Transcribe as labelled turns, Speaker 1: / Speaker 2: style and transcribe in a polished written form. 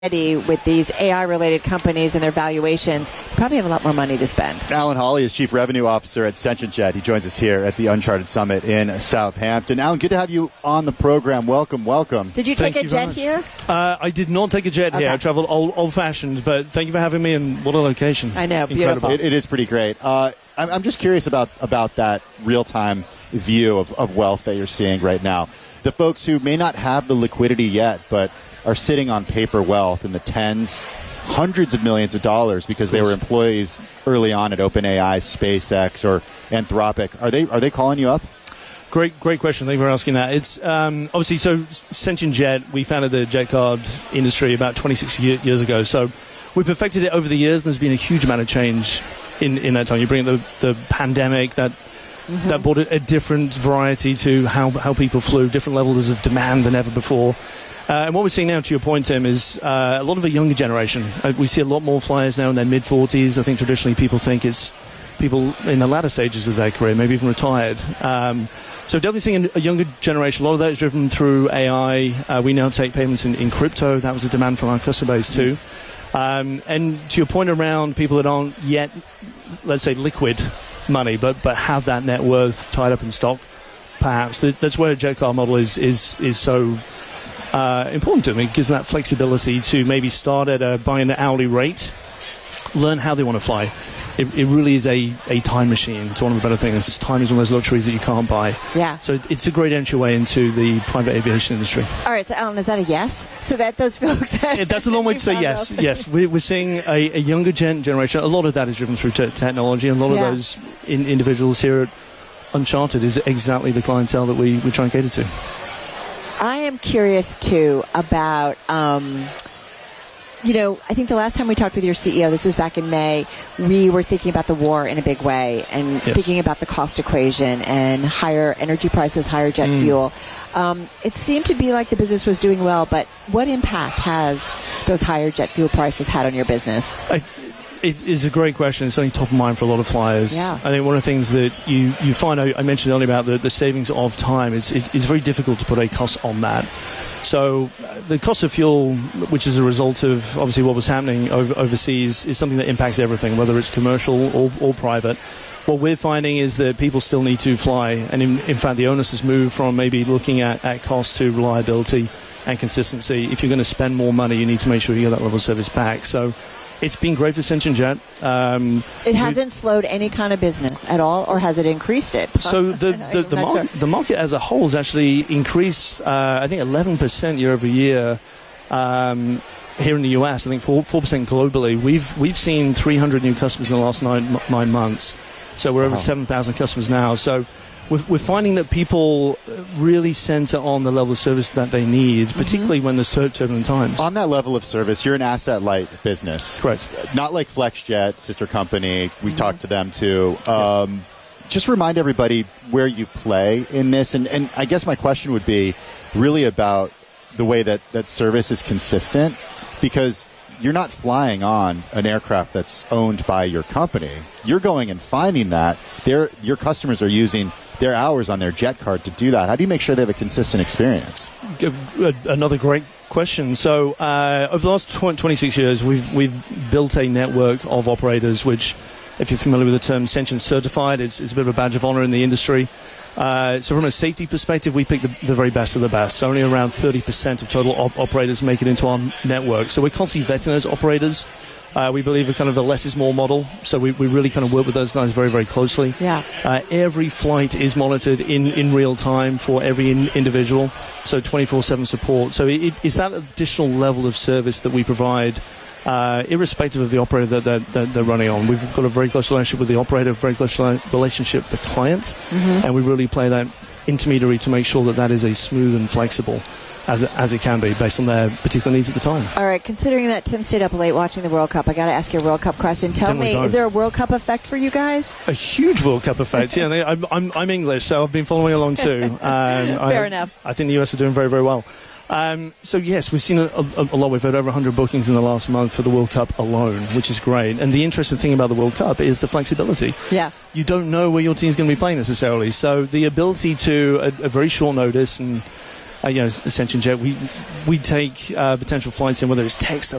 Speaker 1: with these AI-related companies and their valuations, you probably have a lot more money to spend.
Speaker 2: Alan Hawley is Chief Revenue Officer at Sentient Jet. He joins us here at the Uncharted Summit in Southampton. Alan, good to have you on the program. Welcome, welcome.
Speaker 1: Did you take a jet here?
Speaker 3: I did not take a jet here. I traveled old-fashioned, but thank you for having me, and what a location.
Speaker 1: I know, beautiful.
Speaker 2: It is pretty great. I'm just curious about that real-time view of wealth that you're seeing right now. The folks who may not have the liquidity yet, but are sitting on paper wealth in the tens, hundreds of millions of dollars because they were employees early on at OpenAI, SpaceX, or Anthropic. Are they calling you up?
Speaker 3: Great question. Thank you for asking that. It's obviously, so Sentient Jet, we founded the jet card industry about 26 years ago. So we perfected it over the years. There's been a huge amount of change in that time. You bring the pandemic that brought a different variety to how people flew, different levels of demand than ever before. And what we're seeing now, to your point, Tim, is a lot of the younger generation. We see a lot more flyers now in their mid-40s. I think traditionally people think it's people in the latter stages of their career, maybe even retired. So definitely seeing a younger generation. A lot of that is driven through AI. We now take payments in crypto. That was a demand from our customer base too. And to your point around people that aren't yet, let's say, liquid money, but have that net worth tied up in stock, perhaps. That's where a jet car model is so important to them. It gives them that flexibility to maybe start at buying an hourly rate, learn how they want to fly. It really is a time machine, to one of the better things. Time is one of those luxuries that you can't buy.
Speaker 1: Yeah.
Speaker 3: So it's a great entryway into the private aviation industry.
Speaker 1: All right, so Alan, is that a yes? So that those folks...
Speaker 3: That's a long way to say yes. Yes, we're seeing a younger generation. A lot of that is driven through technology, and a lot of those individuals here at Uncharted is exactly the clientele that we try and cater to.
Speaker 1: I am curious, too, about, I think the last time we talked with your CEO, this was back in May, we were thinking about the war in a big way and thinking about the cost equation and higher energy prices, higher jet fuel. It seemed to be like the business was doing well, but what impact has those higher jet fuel prices had on your business?
Speaker 3: It is a great question. It's something top of mind for a lot of flyers.
Speaker 1: Yeah.
Speaker 3: I think one of the things that you find, I mentioned earlier about the savings of time, it's very difficult to put a cost on that. So the cost of fuel, which is a result of obviously what was happening overseas, is something that impacts everything, whether it's commercial or private. What we're finding is that people still need to fly, and in fact the onus has moved from maybe looking at cost to reliability and consistency. If you're going to spend more money, you need to make sure you get that level of service back. So it's been great for Sentient Jet.
Speaker 1: It hasn't slowed any kind of business at all, or has it increased it?
Speaker 3: So the market as a whole has actually increased, I think, 11% year over year here in the US. I think 4% globally. We've seen 300 new customers in the last nine months. So we're over 7,000 customers now. So we're finding that people really center on the level of service that they need, particularly when there's turbulent times.
Speaker 2: On that level of service, you're an asset-light business.
Speaker 3: Correct.
Speaker 2: Not like FlexJet, sister company. We talked to them too. Just remind everybody where you play in this. And I guess my question would be really about the way that service is consistent, because you're not flying on an aircraft that's owned by your company. You're going and finding that. Your customers are using their hours on their jet card to do that. How do you make sure they have a consistent experience?
Speaker 3: Another great question. So over the last 26 years, we've built a network of operators, which, if you're familiar with the term Sentient Certified, it's a bit of a badge of honor in the industry. So from a safety perspective, we pick the very best of the best. So only around 30% of total operators make it into our network. So we're constantly vetting those operators. We believe in kind of the less is more model, so we really kind of work with those guys very, very closely.
Speaker 1: Yeah.
Speaker 3: Every flight is monitored in real time for every individual, so 24/7 support. So it's that additional level of service that we provide, irrespective of the operator that they're running on. We've got a very close relationship with the operator, a very close relationship with the client, and we really play that intermediary to make sure that is as smooth and flexible as it can be, based on their particular needs at the time.
Speaker 1: All right, considering that Tim stayed up late watching the World Cup, I got to ask you a World Cup question. Tell me, is there a World Cup effect for you guys?
Speaker 3: A huge World Cup effect. Yeah, I'm English, so I've been following along too.
Speaker 1: Fair enough.
Speaker 3: I think the US are doing very, very well. So yes, we've seen a lot. We've had over 100 bookings in the last month for the World Cup alone, which is great. And the interesting thing about the World Cup is the flexibility.
Speaker 1: Yeah.
Speaker 3: You don't know where your team's going to be playing necessarily. So the ability to, a very short notice, and Ascension Jet, we take potential flights in, whether it's text or